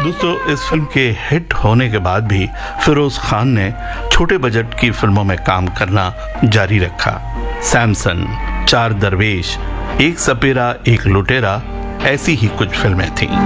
दोस्तों, इस फिल्म के हिट होने के बाद भी फिरोज खान ने छोटे बजट की फिल्मों में काम करना जारी रखा। सैमसन, चार दरवेश, एक सपेरा एक लुटेरा, ऐसी ही कुछ फिल्में थीं।